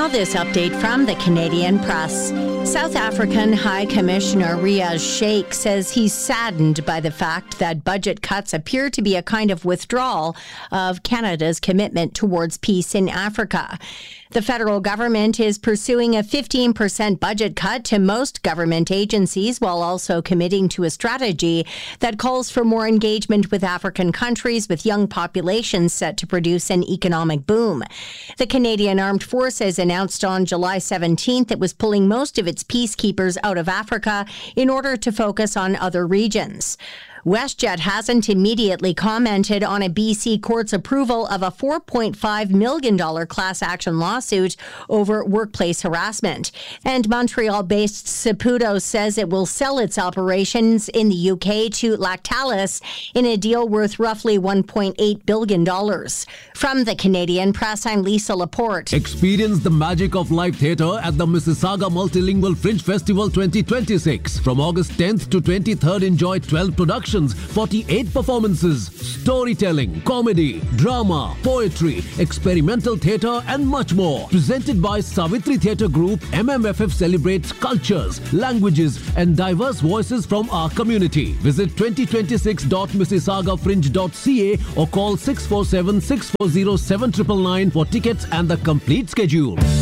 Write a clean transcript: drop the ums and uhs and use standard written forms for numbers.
Now this update from the Canadian Press. South African High Commissioner Riaz Sheikh says he's saddened by the fact that budget cuts appear to be a kind of withdrawal of Canada's commitment towards peace in Africa. The federal government is pursuing a 15% budget cut to most government agencies while also committing to a strategy that calls for more engagement with African countries with young populations set to produce an economic boom. The Canadian Armed Forces announced on July 17th it was pulling most of its peacekeepers out of Africa in order to focus on other regions. WestJet hasn't immediately commented on a BC court's approval of a $4.5 million class action lawsuit over workplace harassment. And Montreal-based Saputo says it will sell its operations in the UK to Lactalis in a deal worth roughly $1.8 billion. From the Canadian Press, I'm Lisa Laporte. Experience the magic of live theatre at the Mississauga Multilingual Fringe Festival 2026. From August 10th to 23rd, enjoy 12 productions, 48 performances, storytelling, comedy, drama, poetry, experimental theatre and much more. Presented by Savitri Theatre Group, MMFF celebrates cultures, languages and diverse voices from our community. Visit 2026.mississaugafringe.ca or call 647-640-7999 for tickets and the complete schedule.